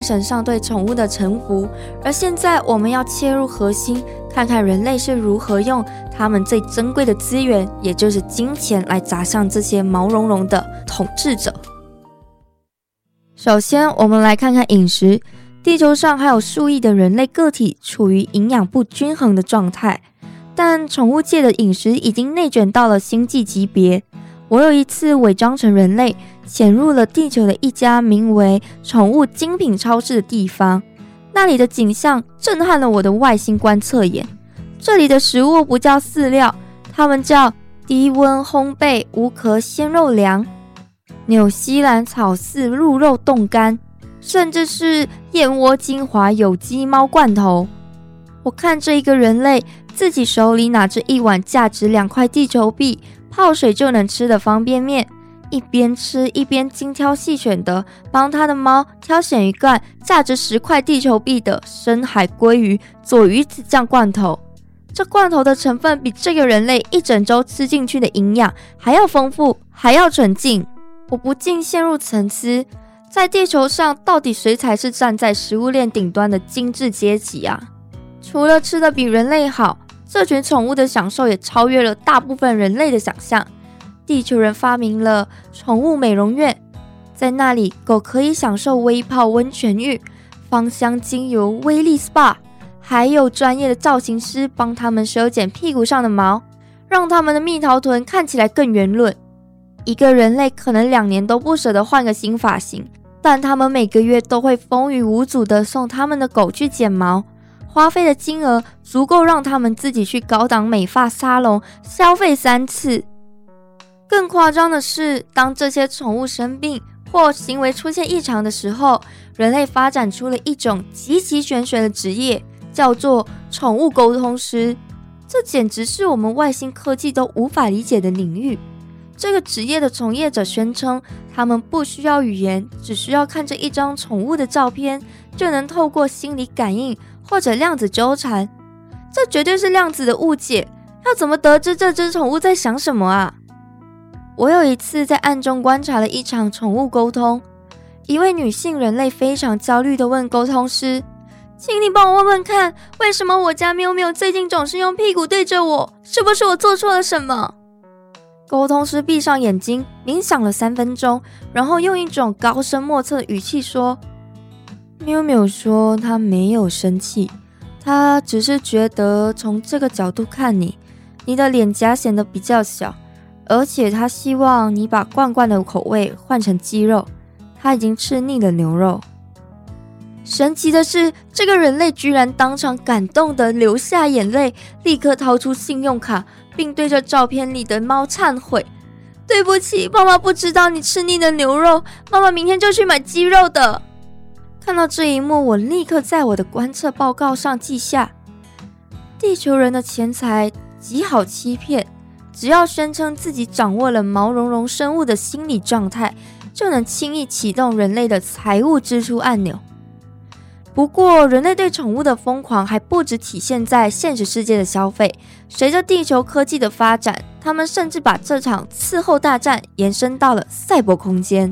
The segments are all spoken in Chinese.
神上对宠物的臣服，而现在我们要切入核心，看看人类是如何用他们最珍贵的资源，也就是金钱来砸向这些毛茸茸的统治者。首先，我们来看看饮食。地球上还有数亿的人类个体处于营养不均衡的状态，但宠物界的饮食已经内卷到了星际级别。我有一次伪装成人类，潜入了地球的一家名为宠物精品超市的地方，那里的景象震撼了我的外星观测眼。这里的食物不叫饲料，它们叫低温烘焙无壳鲜肉粮、纽西兰草饲鹿肉冻干，甚至是燕窝精华有机猫罐头。我看着一个人类自己手里拿着一碗价值2块地球币泡水就能吃的方便面，一边吃一边精挑细选的帮他的猫挑选一罐价值10块地球币的深海鲑鱼佐鱼子酱罐头。这罐头的成分比这个人类一整周吃进去的营养还要丰富，还要纯净。我不禁陷入沉思，在地球上到底谁才是站在食物链顶端的精致阶级啊？除了吃得比人类好，这群宠物的享受也超越了大部分人类的想象。地球人发明了宠物美容院，在那里狗可以享受微泡温泉浴、芳香精油威力 SPA， 还有专业的造型师帮他们修剪屁股上的毛，让他们的蜜桃臀看起来更圆润。一个人类可能2年都不舍得换个新发型，但他们每个月都会风雨无阻地送他们的狗去剪毛，花费的金额足够让他们自己去高档美发沙龙消费3次。更夸张的是，当这些宠物生病或行为出现异常的时候，人类发展出了一种极其玄学的职业，叫做宠物沟通师。这简直是我们外星科技都无法理解的领域。这个职业的从业者宣称，他们不需要语言，只需要看着一张宠物的照片，就能透过心理感应或者量子纠缠。这绝对是量子的误解，要怎么得知这只宠物在想什么啊？我有一次在暗中观察了一场宠物沟通，一位女性人类非常焦虑地问沟通师，请你帮我问问看，为什么我家喵喵最近总是用屁股对着我？是不是我做错了什么？沟通师闭上眼睛，冥想了3分钟，然后用一种高深莫测的语气说，喵喵说他没有生气，他只是觉得从这个角度看你，你的脸颊显得比较小，而且他希望你把罐罐的口味换成鸡肉，他已经吃腻了牛肉。神奇的是，这个人类居然当场感动地流下眼泪，立刻掏出信用卡，并对着照片里的猫忏悔，对不起，妈妈不知道你吃腻了牛肉，妈妈明天就去买鸡肉的。看到这一幕，我立刻在我的观测报告上记下，地球人的钱财极好欺骗，只要宣称自己掌握了毛茸茸生物的心理状态，就能轻易启动人类的财务支出按钮。不过，人类对宠物的疯狂还不只体现在现实世界的消费。随着地球科技的发展，他们甚至把这场伺候大战延伸到了赛博空间。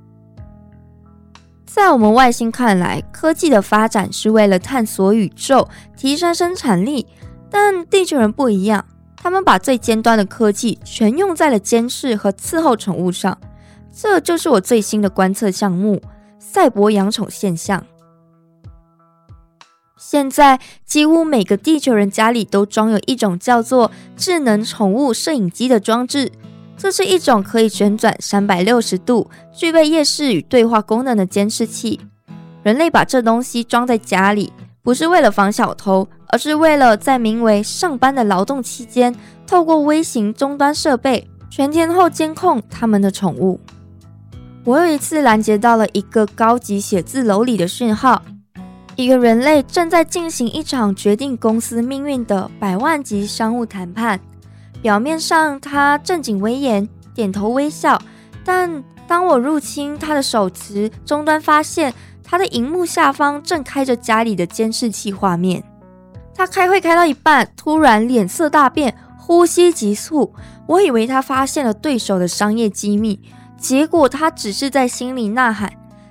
在我们外星看来，科技的发展是为了探索宇宙、提升生产力，但地球人不一样，他们把最尖端的科技全用在了监视和伺候宠物上。这就是我最新的观测项目——赛博养宠现象。现在几乎每个地球人家里都装有一种叫做智能宠物摄影机的装置，这是一种可以旋转360度、具备夜视与对话功能的监视器。人类把这东西装在家里，不是为了防小偷，而是为了在名为上班的劳动期间，透过微型终端设备全天候监控他们的宠物。我有一次拦截到了一个高级写字楼里的讯号，一个人类正在进行一场决定公司命运的100万级商务谈判。表面上他正经威严，点头微笑，但当我入侵他的手持终端，发现他的荧幕下方正开着家里的监视器画面。他开会开到一半，突然脸色大变，呼吸急促。我以为他发现了对手的商业机密，结果他只是在心里呐喊：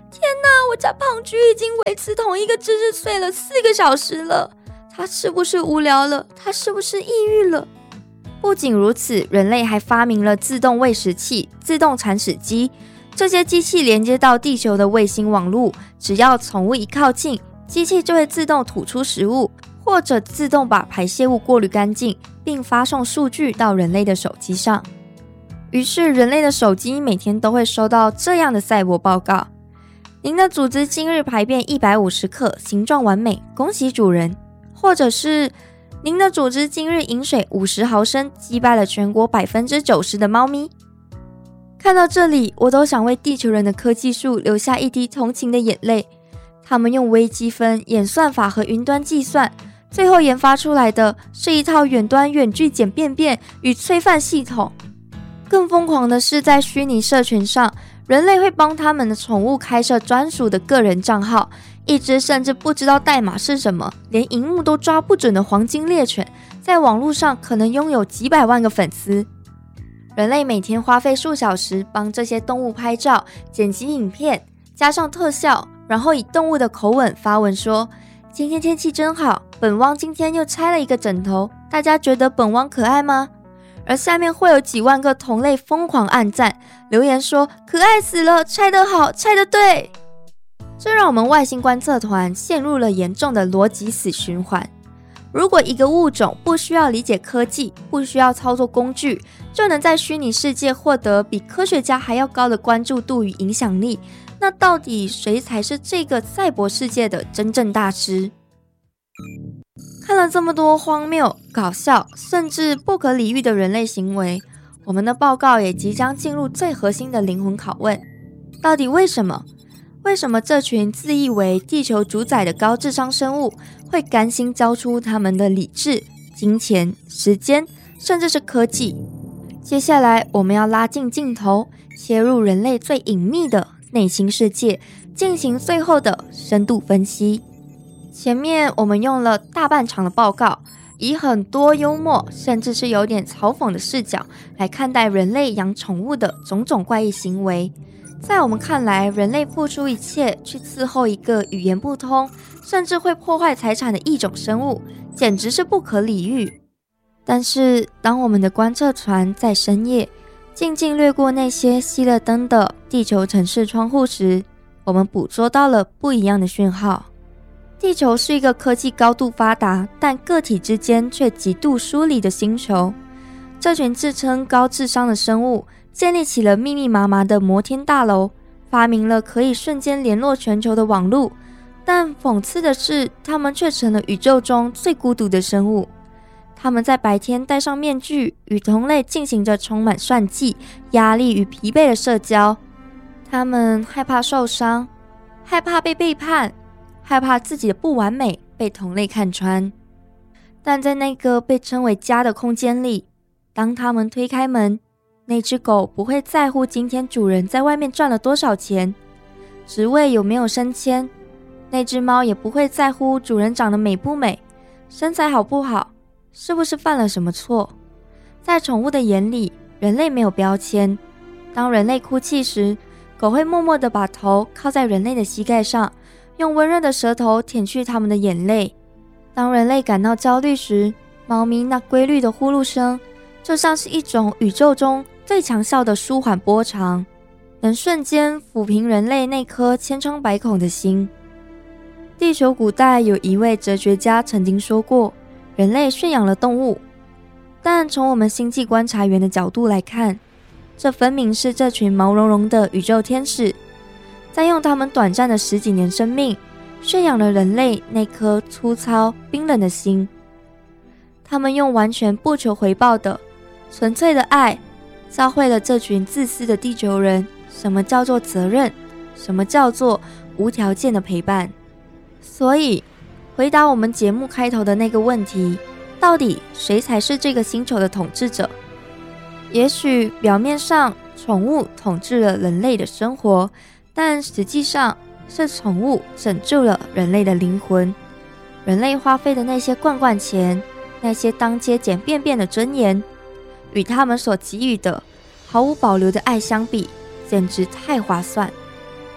天哪，我家胖菊已经维持同一个姿势睡了4个小时了，他是不是无聊了？他是不是抑郁了？不仅如此，人类还发明了自动喂食器、自动铲屎机，这些机器连接到地球的卫星网络，只要宠物一靠近，机器就会自动吐出食物，或者自动把排泄物过滤干净，并发送数据到人类的手机上。于是人类的手机每天都会收到这样的赛博报告：您的组织今日排便150克，形状完美，恭喜主人。或者是您的组织今日饮水50毫升，击败了全国90%的猫咪。看到这里，我都想为地球人的科技树流下一滴同情的眼泪。他们用微积分、演算法和云端计算，最后研发出来的是一套远端远距捡便便与催饭系统。更疯狂的是，在虚拟社群上，人类会帮他们的宠物开设专属的个人账号，一只甚至不知道代码是什么，连荧幕都抓不准的黄金猎犬，在网络上可能拥有几百万个粉丝。人类每天花费数小时帮这些动物拍照、剪辑影片，加上特效，然后以动物的口吻发文说：今天天气真好，本汪今天又拆了一个枕头，大家觉得本汪可爱吗？而下面会有几万个同类疯狂按赞，留言说可爱死了，拆得好，拆得对。这让我们外星观测团陷入了严重的逻辑死循环。如果一个物种不需要理解科技，不需要操作工具，就能在虚拟世界获得比科学家还要高的关注度与影响力，那到底谁才是这个赛博世界的真正大师？看了这么多荒谬、搞笑，甚至不可理喻的人类行为，我们的报告也即将进入最核心的灵魂拷问：到底为什么这群自以为地球主宰的高智商生物会甘心交出他们的理智、金钱、时间，甚至是科技？接下来我们要拉近镜头，切入人类最隐秘的内心世界，进行最后的深度分析。前面我们用了大半场的报告，以很多幽默甚至是有点嘲讽的视角来看待人类养宠物的种种怪异行为。在我们看来，人类付出一切去伺候一个语言不通，甚至会破坏财产的异种生物，简直是不可理喻。但是当我们的观测船在深夜静静掠过那些熄了灯的地球城市窗户时，我们捕捉到了不一样的讯号。地球是一个科技高度发达，但个体之间却极度疏离的星球。这群自称高智商的生物建立起了密密麻麻的摩天大楼，发明了可以瞬间联络全球的网络，但讽刺的是，他们却成了宇宙中最孤独的生物。他们在白天戴上面具，与同类进行着充满算计、压力与疲惫的社交。他们害怕受伤，害怕被背叛，害怕自己的不完美被同类看穿。但在那个被称为家的空间里，当他们推开门，那只狗不会在乎今天主人在外面赚了多少钱，职位有没有升迁，那只猫也不会在乎主人长得美不美，身材好不好，是不是犯了什么错。在宠物的眼里，人类没有标签。当人类哭泣时，狗会默默地把头靠在人类的膝盖上，用温润的舌头舔去它们的眼泪。当人类感到焦虑时，猫咪那规律的呼噜声就像是一种宇宙中最强效的舒缓波长，能瞬间抚平人类那颗千疮百孔的心。地球古代有一位哲学家曾经说过，人类驯养了动物，但从我们星际观察员的角度来看，这分明是这群毛茸茸的宇宙天使在用他们短暂的10几年生命驯养了人类那颗粗糙冰冷的心。他们用完全不求回报的纯粹的爱教会了这群自私的地球人什么叫做责任，什么叫做无条件的陪伴。所以回答我们节目开头的那个问题，到底谁才是这个星球的统治者？也许表面上宠物统治了人类的生活，但实际上是宠物拯救了人类的灵魂。人类花费的那些罐罐钱，那些当街捡便便的尊严，与他们所给予的毫无保留的爱相比，简直太划算，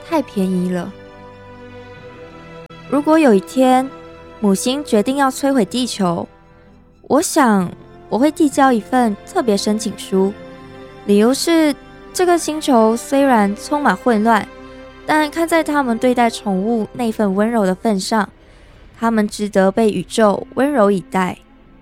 太便宜了。如果有一天母星决定要摧毁地球，我想我会递交一份特别申请书，理由是这个星球虽然充满混乱，但看在他们对待宠物那份温柔的份上，他们值得被宇宙温柔以待。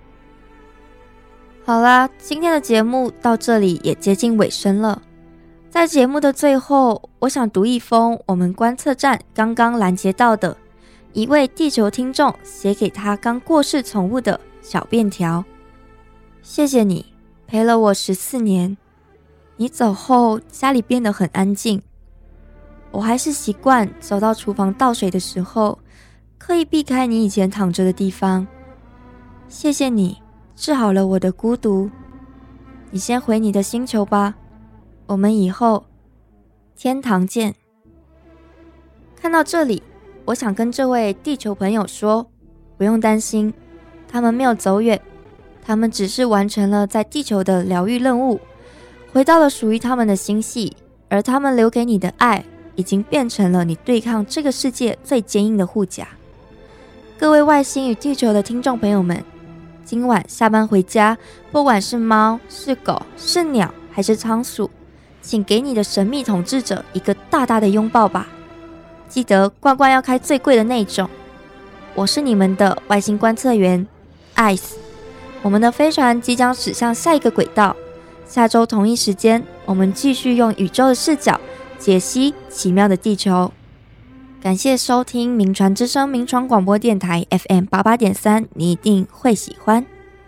好啦，今天的节目到这里也接近尾声了。在节目的最后，我想读一封我们观测站刚刚拦截到的一位地球听众写给他刚过世宠物的小便条。谢谢你陪了我14年，你走后家里变得很安静，我还是习惯走到厨房倒水的时候刻意避开你以前躺着的地方。谢谢你治好了我的孤独，你先回你的星球吧，我们以后天堂见。看到这里，我想跟这位地球朋友说，不用担心，他们没有走远，他们只是完成了在地球的疗愈任务，回到了属于他们的星系，而他们留给你的爱已经变成了你对抗这个世界最坚硬的护甲。各位外星与地球的听众朋友们，今晚下班回家，不管是猫、是狗、是鸟还是仓鼠，请给你的神秘统治者一个大大的拥抱吧。记得罐罐要开最贵的那种。我是你们的外星观测员 Ice， 我们的飞船即将驶向下一个轨道，下周同一时间，我们继续用宇宙的视角解析奇妙的地球。感谢收听名传之声名传广播电台 FM 88.3，你一定会喜欢。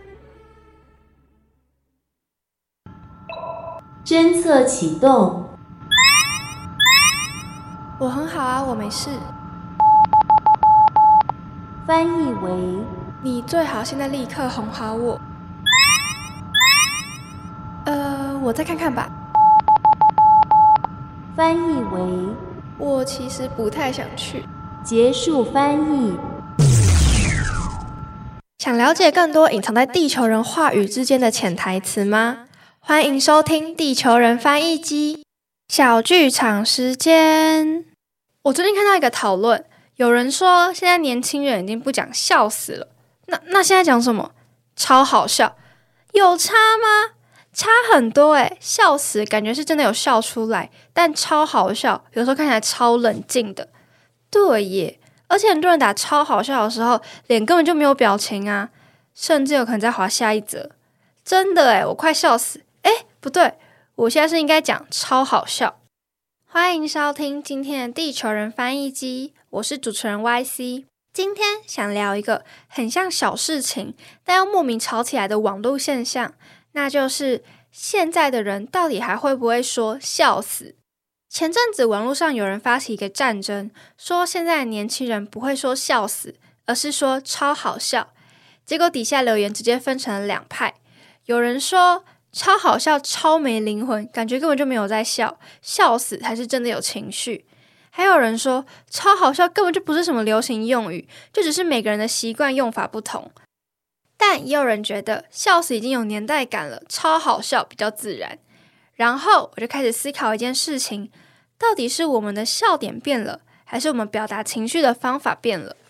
侦测启动。 我很好啊，我没事。 翻译为你最好现在立刻哄好我。我再看看吧。 翻译为我其实不太想去。 结束翻译。 想了解更多隐藏在地球人话语之间的潜台词吗？欢迎收听地球人翻译机小剧场时间。我最近看到一个讨论，有人说现在年轻人已经不讲笑死了，那现在讲什么？超好笑。有差吗？差很多欸，笑死感觉是真的有笑出来，但超好笑有时候看起来超冷静的。对耶，而且很多人打超好笑的时候脸根本就没有表情啊，甚至有可能在滑下一则。真的耶，我快笑死。不对，我现在是应该讲超好笑。欢迎收听今天的地球人翻译机，我是主持人 YC。 今天想聊一个很像小事情但又莫名吵起来的网络现象，那就是现在的人到底还会不会说笑死。前阵子网络上有人发起一个战争，说现在的年轻人不会说笑死，而是说超好笑。结果底下留言直接分成了两派，有人说超好笑超没灵魂，感觉根本就没有在笑，笑死才是真的有情绪。还有人说超好笑根本就不是什么流行用语，就只是每个人的习惯用法不同。但也有人觉得笑死已经有年代感了，超好笑比较自然。然后我就开始思考一件事情，到底是我们的笑点变了，还是我们表达情绪的方法变了？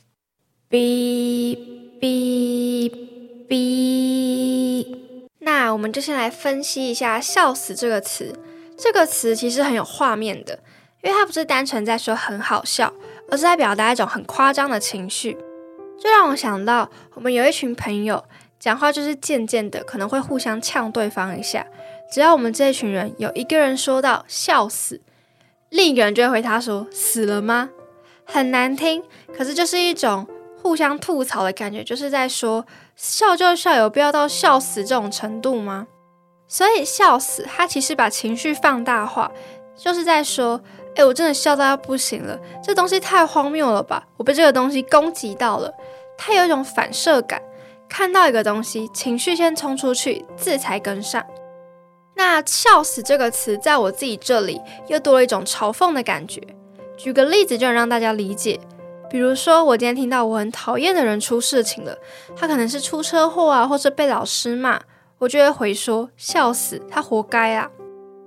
那我们就先来分析一下笑死这个词。这个词其实很有画面的，因为它不是单纯在说很好笑，而是在表达一种很夸张的情绪。就让我想到我们有一群朋友讲话就是渐渐的可能会互相呛对方一下，只要我们这一群人有一个人说到笑死，另一个人就会回他说死了吗？很难听，可是就是一种互相吐槽的感觉，就是在说笑就笑，有必要到笑死这种程度吗？所以笑死它其实把情绪放大化，就是在说我真的笑到要不行了，这东西太荒谬了吧，我被这个东西攻击到了。它有一种反射感，看到一个东西情绪先冲出去，字才跟上。那笑死这个词在我自己这里又多了一种嘲讽的感觉。举个例子就能让大家理解，比如说我今天听到我很讨厌的人出事情了，他可能是出车祸啊，或者被老师骂，我就会回说笑死，他活该啊。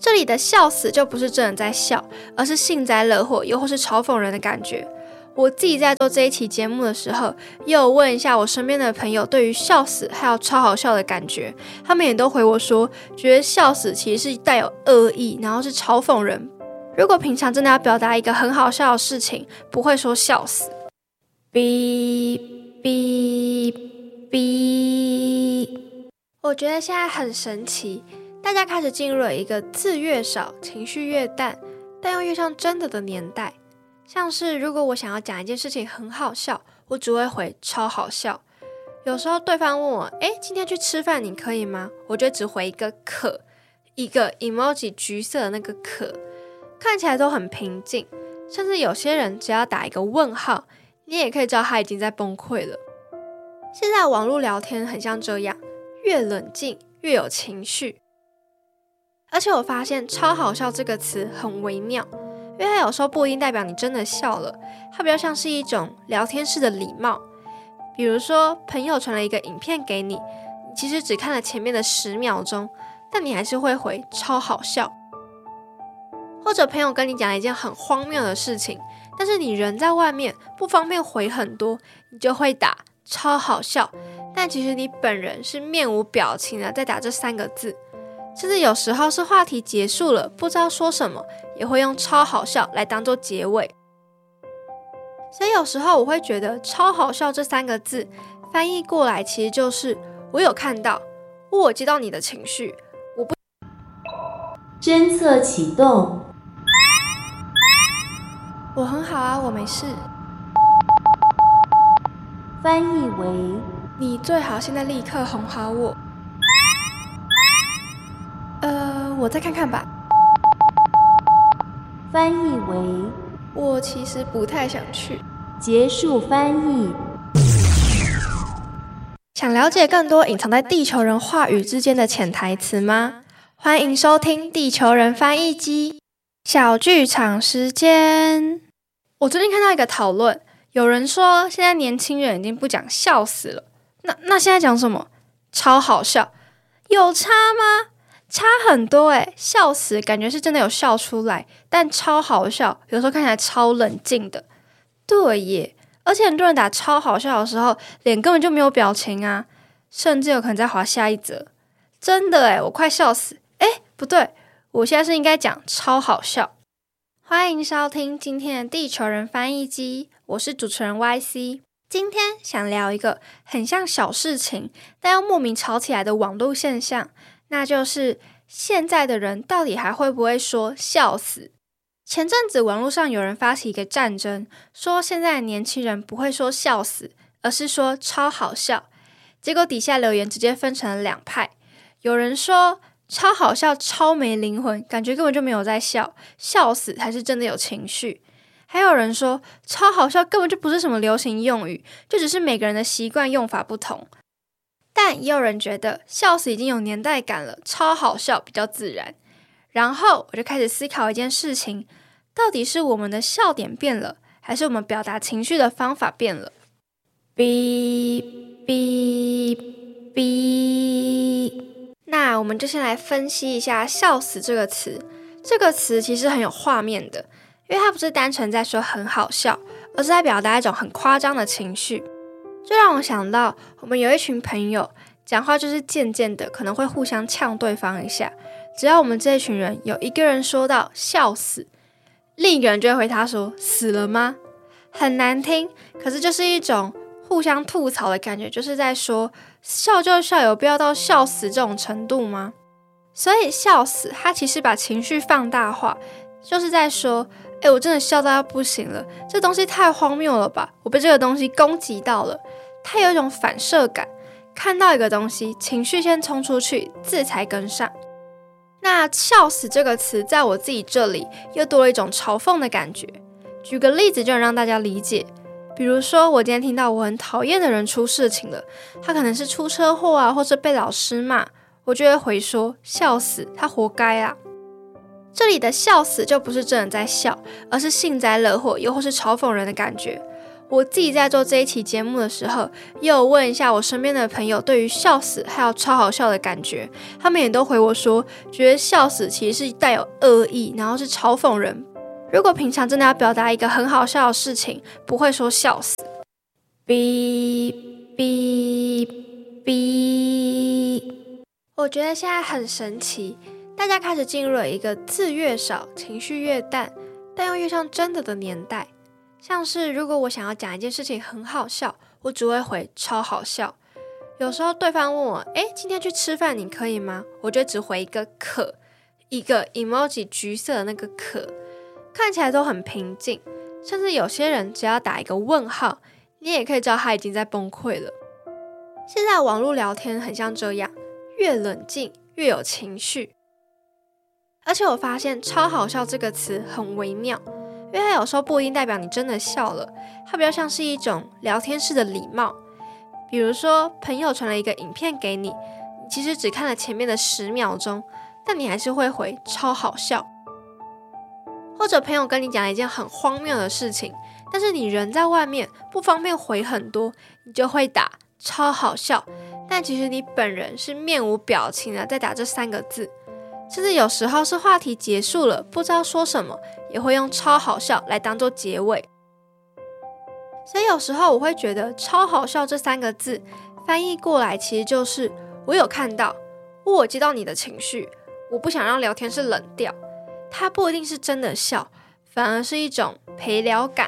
这里的笑死就不是真的在笑，而是幸灾乐祸，又或是嘲讽人的感觉。我自己在做这一期节目的时候，也有问一下我身边的朋友对于笑死还有超好笑的感觉，他们也都回我说，觉得笑死其实是带有恶意，然后是嘲讽人。如果平常真的要表达一个很好笑的事情，不会说笑死。哔哔哔。我觉得现在很神奇，大家开始进入了一个字越少，情绪越淡，但又越像真的的年代。像是如果我想要讲一件事情很好笑，我只会回超好笑。有时候对方问我，今天去吃饭你可以吗？我就只回一个可，一个 emoji 橘色的那个可，看起来都很平静。甚至有些人只要打一个问号，你也可以知道他已经在崩溃了。现在网络聊天很像这样，越冷静越有情绪。而且我发现超好笑这个词很微妙，因为它有时候不一定代表你真的笑了，它比较像是一种聊天式的礼貌。比如说朋友传了一个影片给你，你其实只看了前面的10秒钟，但你还是会回超好笑。或者朋友跟你讲了一件很荒谬的事情，但是你人在外面不方便回很多，你就会打超好笑，但其实你本人是面无表情的在打这3个字。甚至有时候是话题结束了，不知道说什么，也会用超好笑来当做结尾。所以有时候我会觉得超好笑这3个字翻译过来其实就是我有看到，我接到你的情绪，我不侦测启动， 我很好啊，我没事。 翻译为你最好现在立刻哄好我。我再看看吧。 翻译为我其实不太想去。 结束翻译。 想了解更多隐藏在地球人话语之间的潜台词吗？欢迎收听地球人翻译机小剧场时间。我最近看到一个讨论，有人说现在年轻人已经不讲笑死了，那现在讲什么？超好笑。有差吗？差很多笑死感觉是真的有笑出来，但超好笑有时候看起来超冷静的。对耶，而且很多人打超好笑的时候脸根本就没有表情啊，甚至有可能在滑下一则。真的我快笑死。不对，我现在是应该讲超好笑。欢迎收听今天的地球人翻译机，我是主持人 YC。 今天想聊一个很像小事情但又莫名吵起来的网络现象，那就是现在的人到底还会不会说笑死。前阵子网络上有人发起一个战争，说现在的年轻人不会说笑死，而是说超好笑。结果底下留言直接分成了2派，有人说超好笑超没灵魂，感觉根本就没有在笑，笑死才是真的有情绪。还有人说超好笑根本就不是什么流行用语，就只是每个人的习惯用法不同。但也有人觉得笑死已经有年代感了，超好笑比较自然。然后我就开始思考一件事情，到底是我们的笑点变了，还是我们表达情绪的方法变了？哔哔哔。那我们就先来分析一下笑死这个词。这个词其实很有画面的，因为它不是单纯在说很好笑，而是在表达一种很夸张的情绪。就让我想到我们有一群朋友讲话就是渐渐的可能会互相呛对方一下，只要我们这一群人有一个人说到笑死，另一个人就会回他说死了吗？很难听，可是就是一种互相吐槽的感觉，就是在说笑就笑，有必要到笑死这种程度吗？所以笑死它其实把情绪放大化，就是在说我真的笑到要不行了，这东西太荒谬了吧，我被这个东西攻击到了。它有一种反射感，看到一个东西情绪先冲出去，字才跟上。那笑死这个词在我自己这里又多了一种嘲讽的感觉。举个例子就能让大家理解，比如说我今天听到我很讨厌的人出事情了，他可能是出车祸啊，或者被老师骂，我就会回说笑死，他活该啊。这里的笑死就不是真的在笑，而是幸灾乐祸，又或是嘲讽人的感觉。 我自己在做这一期节目的时候，也有问一下我身边的朋友对于笑死还有超好笑的感觉，他们也都回我说，觉得笑死其实是带有恶意，然后是嘲讽人。如果平常真的要表达一个很好笑的事情，不会说笑死。哔哔哔。我觉得现在很神奇，大家开始进入了一个字越少，情绪越淡，但又越像真的年代。像是如果我想要讲一件事情很好笑，我只会回超好笑。有时候对方问我，今天去吃饭你可以吗？我就只回一个可，一个 emoji 橘色的那个可，看起来都很平静。甚至有些人只要打一个问号，你也可以知道他已经在崩溃了。现在网络聊天很像这样，越冷静越有情绪。而且我发现超好笑这个词很微妙，因为它有时候不一定代表你真的笑了，它比较像是一种聊天式的礼貌。比如说朋友传了一个影片给你，你其实只看了前面的10秒钟，但你还是会回超好笑。或者朋友跟你讲了一件很荒谬的事情，但是你人在外面不方便回很多，你就会打超好笑，但其实你本人是面无表情的在打这3个字。甚至有时候是话题结束了，不知道说什么，也会用超好笑来当做结尾。所以有时候我会觉得超好笑这3个字翻译过来其实就是我有看到，我接到你的情绪，我不想让聊天室冷掉。它不一定是真的笑，反而是一种陪聊感。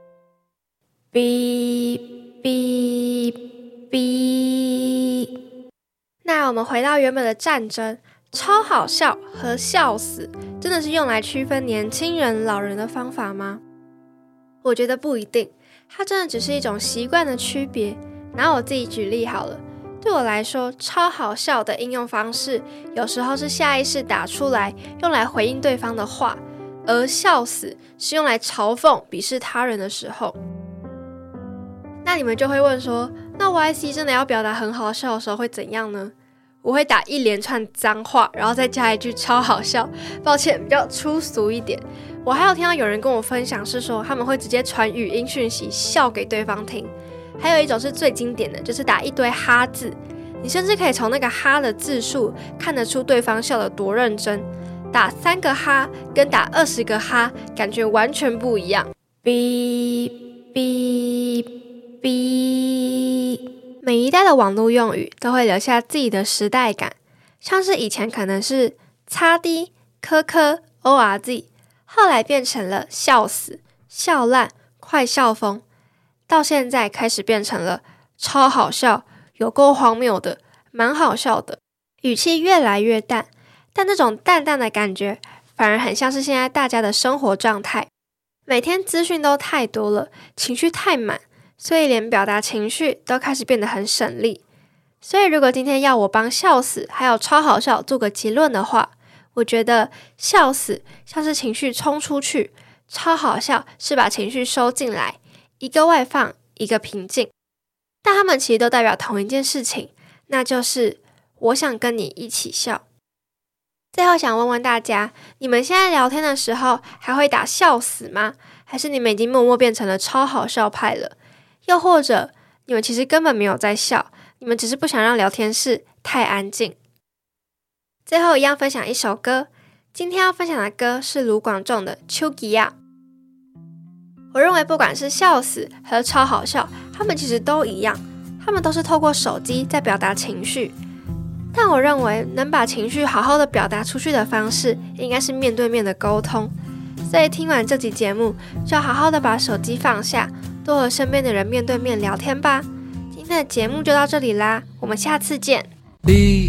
哔哔哔。那我们回到原本的战争，超好笑和笑死真的是用来区分年轻人、老人的方法吗？我觉得不一定，它真的只是一种习惯的区别。拿我自己举例好了，对我来说，超好笑的应用方式有时候是下意识打出来，用来回应对方的话，而笑死是用来嘲讽、鄙视他人的时候。那你们就会问说，那 YC 真的要表达很好笑的时候会怎样呢？我会打一连串脏话，然后再加一句超好笑，抱歉比较粗俗一点。我还有听到有人跟我分享是说，他们会直接传语音讯息笑给对方听。还有一种是最经典的，就是打一堆哈字，你甚至可以从那个哈的字数看得出对方笑得多认真。打3个哈跟打20个哈感觉完全不一样。哔哔哔。每一代的网络用语都会留下自己的时代感，像是以前可能是擦滴、科科、ORZ， 后来变成了笑死、笑烂、快笑疯，到现在开始变成了超好笑、有够荒谬的、蛮好笑的，语气越来越淡，但那种淡淡的感觉反而很像是现在大家的生活状态。每天资讯都太多了，情绪太满，所以连表达情绪都开始变得很省力。所以如果今天要我帮笑死还有超好笑做个结论的话，我觉得笑死像是情绪冲出去，超好笑是把情绪收进来，一个外放，一个平静。但他们其实都代表同一件事情，那就是我想跟你一起笑。最后想问问大家，你们现在聊天的时候还会打笑死吗？还是你们已经默默变成了超好笑派了？又或者你们其实根本没有在笑，你们只是不想让聊天室太安静。最后一样分享一首歌，今天要分享的歌是卢广仲的《秋吉亚》。我认为不管是笑死和超好笑，他们其实都一样，他们都是透过手机在表达情绪。但我认为能把情绪好好的表达出去的方式，应该是面对面的沟通。所以听完这集节目，就好好的把手机放下，多和身边的人面对面聊天吧。今天的节目就到这里啦，我们下次见。 你